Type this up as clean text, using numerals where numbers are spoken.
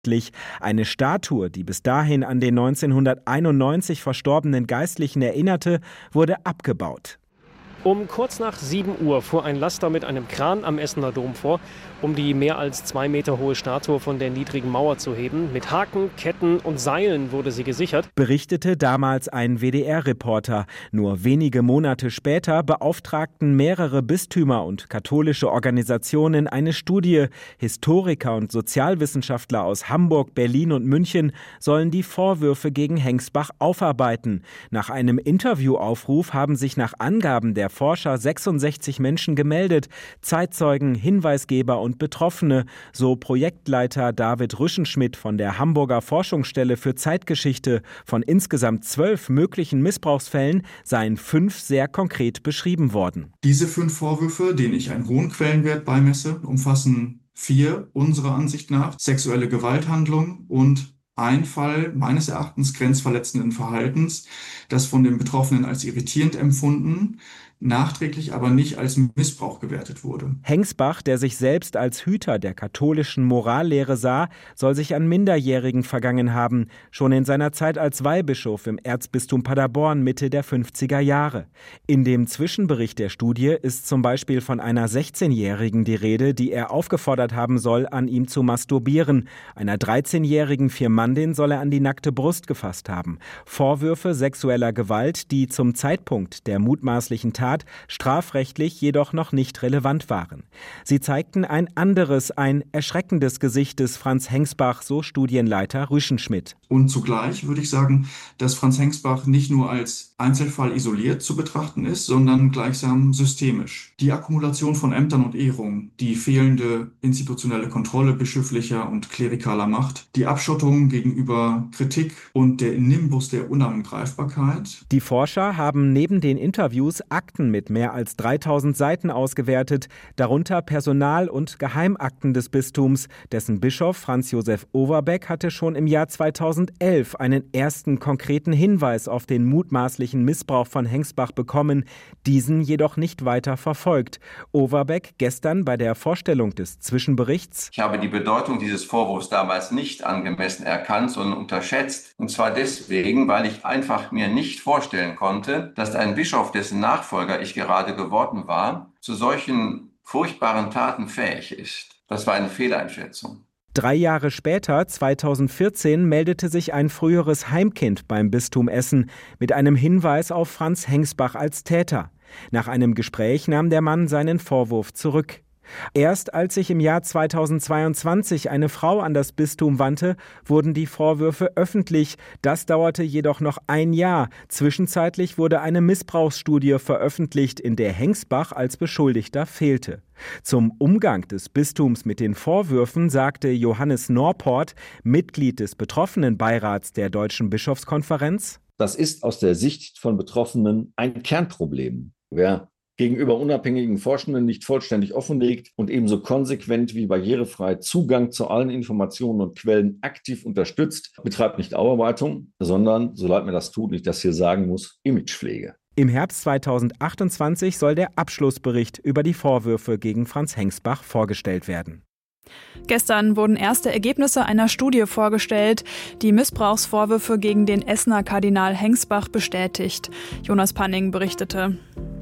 öffentlich. Eine Statue, die bis dahin an den 1991 verstorbenen Geistlichen erinnerte, wurde abgebaut. Um kurz nach 7 Uhr fuhr ein Laster mit einem Kran am Essener Dom vor, um die mehr als 2 Meter hohe Statue von der niedrigen Mauer zu heben. Mit Haken, Ketten und Seilen wurde sie gesichert, berichtete damals ein WDR-Reporter. Nur wenige Monate später beauftragten mehrere Bistümer und katholische Organisationen eine Studie. Historiker und Sozialwissenschaftler aus Hamburg, Berlin und München sollen die Vorwürfe gegen Hengsbach aufarbeiten. Nach einem Interviewaufruf haben sich nach Angaben der Forscher 66 Menschen gemeldet. Zeitzeugen, Hinweisgeber und Betroffene, so Projektleiter David Rüschenschmidt von der Hamburger Forschungsstelle für Zeitgeschichte. Von insgesamt 12 möglichen Missbrauchsfällen seien 5 sehr konkret beschrieben worden. Diese 5 Vorwürfe, denen ich einen hohen Quellenwert beimesse, umfassen 4 unserer Ansicht nach sexuelle Gewalthandlungen und ein Fall meines Erachtens grenzverletzenden Verhaltens, das von den Betroffenen als irritierend empfunden, nachträglich aber nicht als Missbrauch gewertet wurde. Hengsbach, der sich selbst als Hüter der katholischen Morallehre sah, soll sich an Minderjährigen vergangen haben, schon in seiner Zeit als Weihbischof im Erzbistum Paderborn Mitte der 50er Jahre. In dem Zwischenbericht der Studie ist zum Beispiel von einer 16-Jährigen die Rede, die er aufgefordert haben soll, an ihm zu masturbieren. Einer 13-jährigen Firmandin soll er an die nackte Brust gefasst haben. Vorwürfe sexueller Gewalt, die zum Zeitpunkt der mutmaßlichen Tat strafrechtlich jedoch noch nicht relevant waren. Sie zeigten ein anderes, ein erschreckendes Gesicht des Franz Hengsbach, so Studienleiter Rüschenschmidt. Und zugleich würde ich sagen, dass Franz Hengsbach nicht nur als Einzelfall isoliert zu betrachten ist, sondern gleichsam systemisch. Die Akkumulation von Ämtern und Ehrungen, die fehlende institutionelle Kontrolle bischöflicher und klerikaler Macht, die Abschottung gegenüber Kritik und der Nimbus der Unangreifbarkeit. Die Forscher haben neben den Interviews Akten mit mehr als 3000 Seiten ausgewertet, darunter Personal- und Geheimakten des Bistums. Dessen Bischof Franz Josef Overbeck hatte schon im Jahr 2011 einen ersten konkreten Hinweis auf den mutmaßlichen Missbrauch von Hengsbach bekommen, diesen jedoch nicht weiter verfolgt. Overbeck gestern bei der Vorstellung des Zwischenberichts: Ich habe die Bedeutung dieses Vorwurfs damals nicht angemessen erkannt, sondern unterschätzt. Und zwar deswegen, weil ich einfach mir nicht vorstellen konnte, dass ein Bischof, dessen Nachfolger ich gerade geworden war, zu solchen furchtbaren Taten fähig ist. Das war eine Fehleinschätzung. 3 Jahre später, 2014, meldete sich ein früheres Heimkind beim Bistum Essen mit einem Hinweis auf Franz Hengsbach als Täter. Nach einem Gespräch nahm der Mann seinen Vorwurf zurück. Erst als sich im Jahr 2022 eine Frau an das Bistum wandte, wurden die Vorwürfe öffentlich. Das dauerte jedoch noch 1 Jahr. Zwischenzeitlich wurde eine Missbrauchsstudie veröffentlicht, in der Hengsbach als Beschuldigter fehlte. Zum Umgang des Bistums mit den Vorwürfen sagte Johannes Norport, Mitglied des Betroffenenbeirats der Deutschen Bischofskonferenz: Das ist aus der Sicht von Betroffenen ein Kernproblem. Wer gegenüber unabhängigen Forschenden nicht vollständig offenlegt und ebenso konsequent wie barrierefrei Zugang zu allen Informationen und Quellen aktiv unterstützt, betreibt nicht Aufarbeitung, sondern, so leid mir das tut, nicht das hier sagen muss, Imagepflege. Im Herbst 2028 soll der Abschlussbericht über die Vorwürfe gegen Franz Hengsbach vorgestellt werden. Gestern wurden erste Ergebnisse einer Studie vorgestellt, die Missbrauchsvorwürfe gegen den Essener Kardinal Hengsbach bestätigt. Jonas Panning berichtete.